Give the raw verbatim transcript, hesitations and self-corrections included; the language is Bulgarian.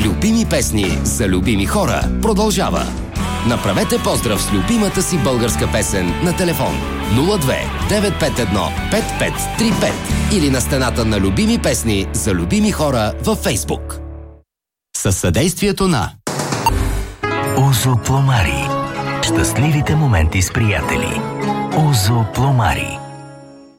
Любими песни за любими хора продължава. Направете поздрав с любимата си българска песен на телефон нула две девет пет едно пет пет три пет или на стената на Любими песни за любими хора във Фейсбук. Със съдействието на Озо Пломари. Щастливите моменти с приятели. Озо Пломари.